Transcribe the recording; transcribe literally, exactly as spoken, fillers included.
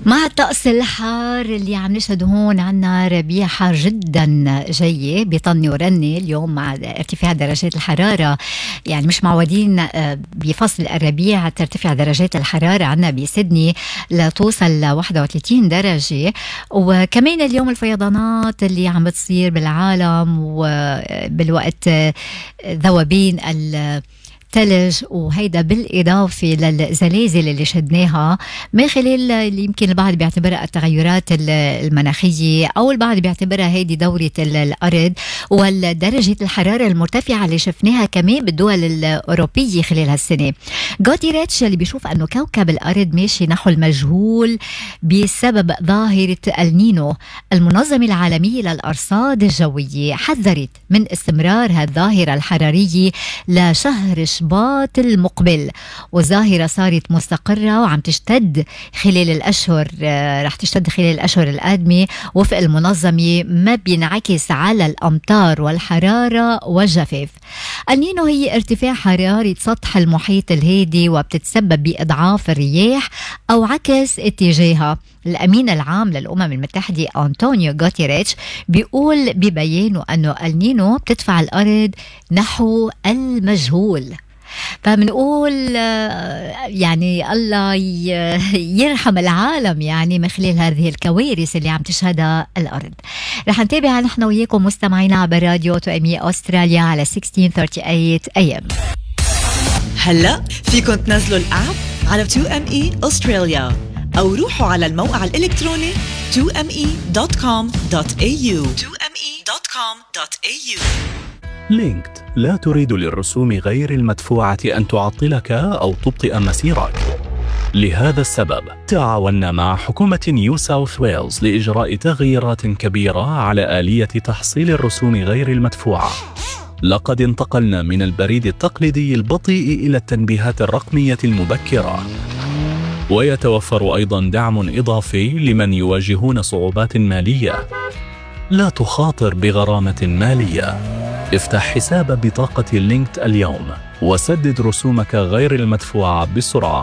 مع الطقس الحار اللي عم نشهد هون عنا ربيع حار جدا جاي بيطني ورني اليوم مع ارتفاع درجات الحرارة. يعني مش معودين بفصل الربيع ترتفع درجات الحرارة عنا بسيدني لتوصل ل واحد وثلاثين درجة. وكمان اليوم الفيضانات اللي عم بتصير بالعالم وبالوقت ذوبين ال ثلج، وهيدا بالإضافة للزلازل اللي شدناها من خلال اللي يمكن البعض بيعتبرها التغيرات المناخية، أو البعض بيعتبرها هيدي دورة الأرض والدرجة الحرارة المرتفعة اللي شفناها كمان بالدول الأوروبية خلال هالسنة. غوتيريتش اللي بيشوف أنه كوكب الأرض ماشي نحو المجهول بسبب ظاهرة النينو. المنظمة العالمية للأرصاد الجوية حذرت من استمرار هالظاهرة الحرارية لشهر شباط المقبل، والظاهرة صارت مستقرة وعم تشتد خلال الأشهر، رح تشتد خلال الأشهر القادمة. وفق المنظمة ما بينعكس على الأمطار والحرارة والجفاف. النينو هي ارتفاع حرارة سطح المحيط الهادي وبتتسبب بإضعاف الرياح أو عكس اتجاهها. الأمين العام للأمم المتحدة أنطونيو غوتيريتش بيقول ببيانه أنه النينو بتدفع الأرض نحو المجهول. فبنقول يعني الله يرحم العالم يعني من خلال هذه الكوارث اللي عم تشهدها الأرض. رح نتابع نحن وياكم مستمعينا عبر راديو تو ام اي أستراليا على ستة عشر ثلاثين وثلاثين اي ام. هلأ فيكن تنزلوا الآب على تو ام اي أستراليا أو روحوا على الموقع الإلكتروني تو ام اي دوت كوم دوت اي يو تو ام اي دوت كوم دوت اي يو. لينكد لا تريد للرسوم غير المدفوعة أن تعطلك أو تبطئ مسيرك. لهذا السبب تعاوننا مع حكومة نيو ساوث ويلز لإجراء تغييرات كبيرة على آلية تحصيل الرسوم غير المدفوعة. لقد انتقلنا من البريد التقليدي البطيء إلى التنبيهات الرقمية المبكرة، ويتوفر أيضا دعم إضافي لمن يواجهون صعوبات مالية. لا تخاطر بغرامة مالية. افتح حساب بطاقة لينكد اليوم وسدد رسومك غير المدفوعة بسرعة.